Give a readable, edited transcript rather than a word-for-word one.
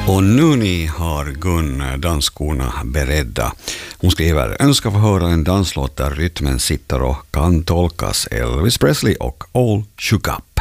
Och nu ni har Gun dansskorna beredda. Hon skriver: önskar få höra en danslåt där rytmen sitter och kan tolkas. Elvis Presley och All Shook Up.